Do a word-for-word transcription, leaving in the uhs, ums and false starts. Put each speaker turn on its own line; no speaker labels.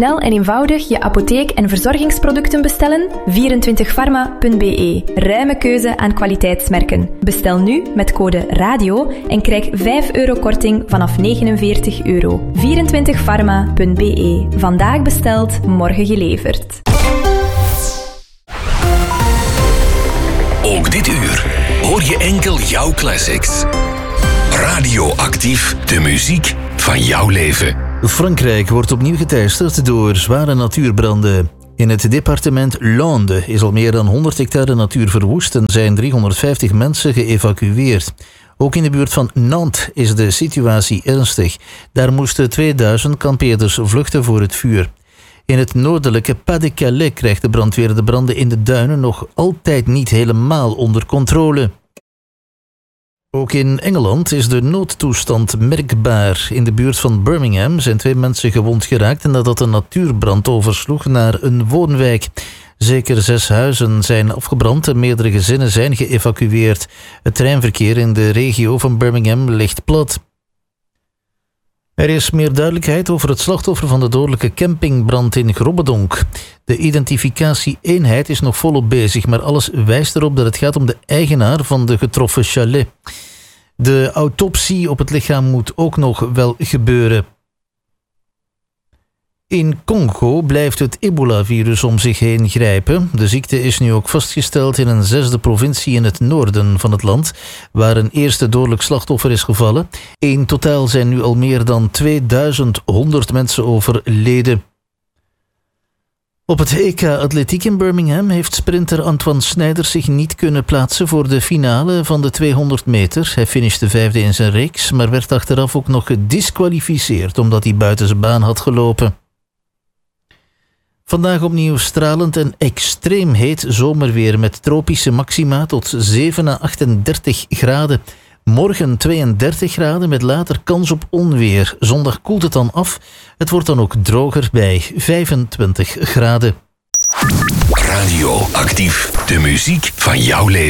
snel en eenvoudig je apotheek- en verzorgingsproducten bestellen? vierentwintig pharma punt b e. Ruime keuze aan kwaliteitsmerken. Bestel nu met code RADIO en krijg vijf euro korting vanaf negenenveertig euro. vierentwintig pharma punt b e. Vandaag besteld, morgen geleverd.
Ook dit uur hoor je enkel jouw classics. Radioactief, de muziek van jouw leven.
Frankrijk wordt opnieuw geteisterd door zware natuurbranden. In het departement Landes is al meer dan honderd hectare natuur verwoest en zijn driehonderdvijftig mensen geëvacueerd. Ook in de buurt van Nantes is de situatie ernstig. Daar moesten tweeduizend kampeerders vluchten voor het vuur. In het noordelijke Pas-de-Calais krijgt de brandweer de branden in de duinen nog altijd niet helemaal onder controle. Ook in Engeland is de noodtoestand merkbaar. In de buurt van Birmingham zijn twee mensen gewond geraakt nadat een natuurbrand oversloeg naar een woonwijk. Zeker zes huizen zijn afgebrand en meerdere gezinnen zijn geëvacueerd. Het treinverkeer in de regio van Birmingham ligt plat. Er is meer duidelijkheid over het slachtoffer van de dodelijke campingbrand in Grobbedonk. De identificatie-eenheid is nog volop bezig, maar alles wijst erop dat het gaat om de eigenaar van de getroffen chalet. De autopsie op het lichaam moet ook nog wel gebeuren. In Congo blijft het ebola-virus om zich heen grijpen. De ziekte is nu ook vastgesteld in een zesde provincie in het noorden van het land, waar een eerste dodelijk slachtoffer is gevallen. In totaal zijn nu al meer dan tweeduizend honderd mensen overleden. Op het E K Atletiek in Birmingham heeft sprinter Antoine Snijders zich niet kunnen plaatsen voor de finale van de tweehonderd meter. Hij finishte vijfde in zijn reeks, maar werd achteraf ook nog gedisqualificeerd omdat hij buiten zijn baan had gelopen. Vandaag opnieuw stralend en extreem heet zomerweer met tropische maxima tot zeven à achtendertig graden. Morgen tweeëndertig graden met later kans op onweer. Zondag koelt het dan af. Het wordt dan ook droger bij vijfentwintig graden.
Radioactief, de muziek van jouw leven.